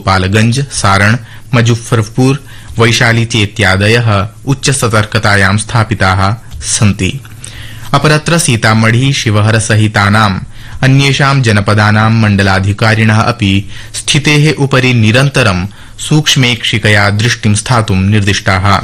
गोपालगंज, सारण, मुजफ्फरपुर, वैशाली चेत्यादयः उच्च सतर्कतायां स्थापिताः सन्ति। अपरत्र सीतामढ़ी, शिवहर सहितानाम् अन्येषां जनपदानां मण्डलाधिकारिणः अपि स्थितेः उपरि निरन्तरं सूक्ष्मेक्षिकया दृष्टिं स्थातुं निर्दिष्टाः।